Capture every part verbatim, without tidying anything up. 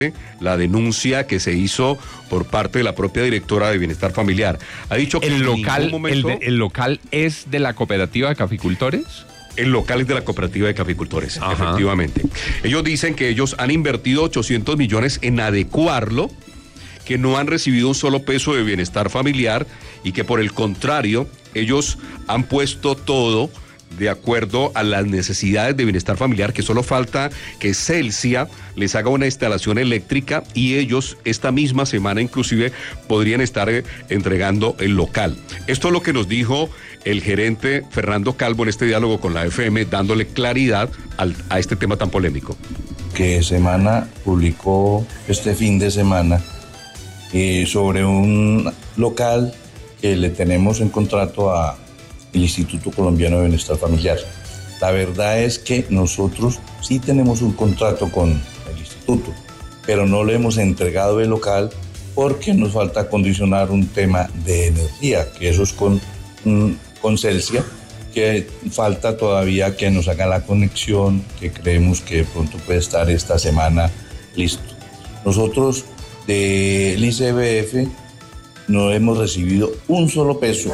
la denuncia que se hizo por parte de la propia directora de Bienestar Familiar. Ha dicho que el en local, ningún momento, el, el local es de la cooperativa de caficultores. El local es de la cooperativa de caficultores, Ajá. efectivamente. Ellos dicen que ellos han invertido ochocientos millones en adecuarlo, que no han recibido un solo peso de Bienestar Familiar y que por el contrario, ellos han puesto todo de acuerdo a las necesidades de Bienestar Familiar, que solo falta que Celsia les haga una instalación eléctrica y ellos esta misma semana inclusive podrían estar eh, entregando el local. Esto es lo que nos dijo el gerente Fernando Calvo en este diálogo con la F M, dándole claridad al, a este tema tan polémico. Que Semana publicó este fin de semana eh, sobre un local que le tenemos en contrato a el Instituto Colombiano de Bienestar Familiar. La verdad es que nosotros sí tenemos un contrato con el instituto, pero no le hemos entregado el local porque nos falta condicionar un tema de energía, que eso es con, con Celsia, que falta todavía que nos haga la conexión, que creemos que de pronto puede estar esta semana listo. Nosotros del I C B F no hemos recibido un solo peso.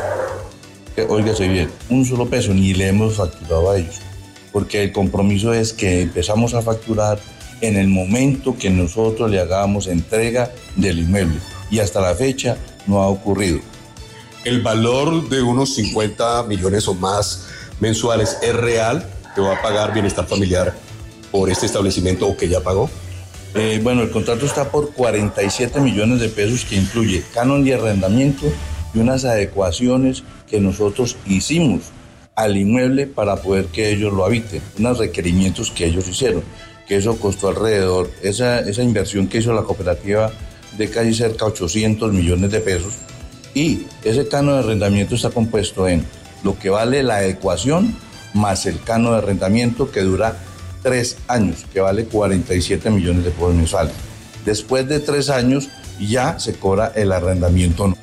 Óigase bien, un solo peso, ni le hemos facturado a ellos, porque el compromiso es que empezamos a facturar en el momento que nosotros le hagamos entrega del inmueble, y hasta la fecha no ha ocurrido. ¿El valor de unos cincuenta millones o más mensuales es real que va a pagar Bienestar Familiar por este establecimiento o que ya pagó? Eh, bueno, el contrato está por cuarenta y siete millones de pesos, que incluye canon de arrendamiento y unas adecuaciones que nosotros hicimos al inmueble para poder que ellos lo habiten, unos requerimientos que ellos hicieron, que eso costó alrededor, esa, esa inversión que hizo la cooperativa de casi cerca de ochocientos millones de pesos, y ese canon de arrendamiento está compuesto en lo que vale la adecuación más el canon de arrendamiento, que dura tres años, que vale cuarenta y siete millones de pesos mensuales. Después de tres años ya se cobra el arrendamiento.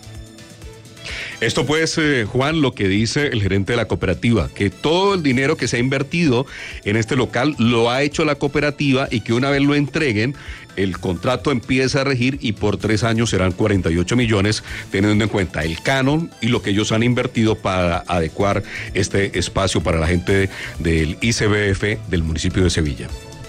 Esto pues, eh, Juan, lo que dice el gerente de la cooperativa, que todo el dinero que se ha invertido en este local lo ha hecho la cooperativa y que una vez lo entreguen, el contrato empieza a regir y por tres años serán cuarenta y ocho millones, teniendo en cuenta el canon y lo que ellos han invertido para adecuar este espacio para la gente del I C B F del municipio de Sevilla.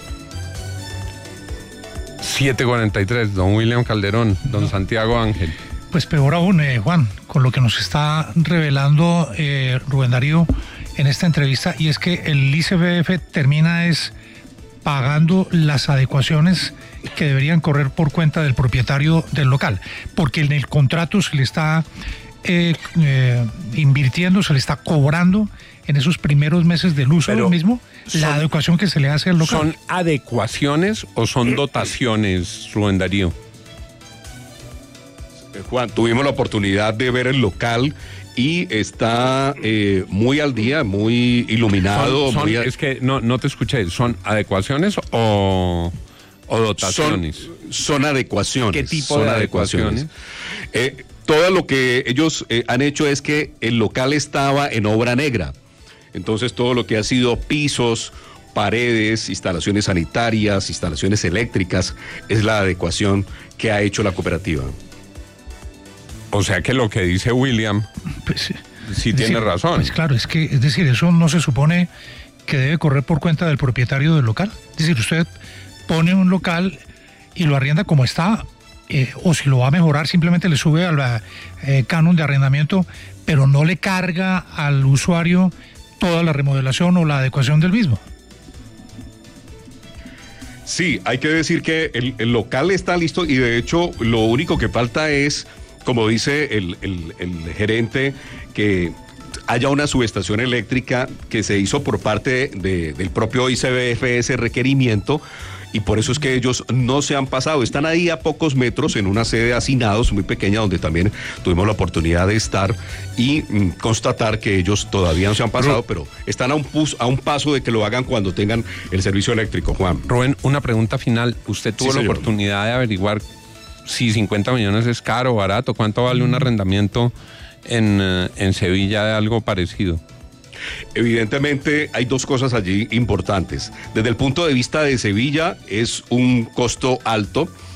siete cuarenta y tres, don William Calderón, don no. Santiago Ángel. Pues peor aún, eh, Juan, con lo que nos está revelando eh, Rubén Darío en esta entrevista, y es que el I C B F termina es pagando las adecuaciones que deberían correr por cuenta del propietario del local, porque en el contrato se le está eh, eh, invirtiendo, se le está cobrando en esos primeros meses del uso del mismo son, la adecuación que se le hace al local. ¿Son adecuaciones o son dotaciones, Rubén Darío? Juan, tuvimos la oportunidad de ver el local y está eh, muy al día, muy iluminado. Son, son, muy a... Es que no, no te escuché, ¿son adecuaciones o, o dotaciones? Son, son adecuaciones. ¿Qué tipo son de adecuaciones? adecuaciones? Eh, todo lo que ellos eh, han hecho es que el local estaba en obra negra. Entonces todo lo que ha sido pisos, paredes, instalaciones sanitarias, instalaciones eléctricas, es la adecuación que ha hecho la cooperativa. O sea que lo que dice William, pues, sí tiene decir, razón. Pues claro, es que, es decir, eso no se supone que debe correr por cuenta del propietario del local. Es decir, usted pone un local y lo arrienda como está, eh, o si lo va a mejorar, simplemente le sube al eh, canon de arrendamiento, pero no le carga al usuario toda la remodelación o la adecuación del mismo. Sí, hay que decir que el, el local está listo y de hecho lo único que falta es, como dice el, el, el gerente, que haya una subestación eléctrica que se hizo por parte de, del propio I C B F ese requerimiento, y por eso es que ellos no se han pasado. Están ahí a pocos metros en una sede de hacinados muy pequeña donde también tuvimos la oportunidad de estar y mm, constatar que ellos todavía no se han pasado, pero están a un, pus, a un paso de que lo hagan cuando tengan el servicio eléctrico, Juan. Rubén, una pregunta final. ¿Usted tuvo sí, la señor. oportunidad de averiguar si cincuenta millones es caro o barato? ¿Cuánto vale un arrendamiento en, en Sevilla de algo parecido? Evidentemente hay dos cosas allí importantes. Desde el punto de vista de Sevilla es un costo alto